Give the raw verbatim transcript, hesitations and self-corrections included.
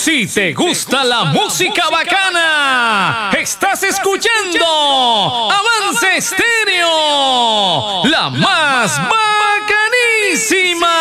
Si te gusta la música bacana, estás escuchando Avance Estéreo, la más bacanísima.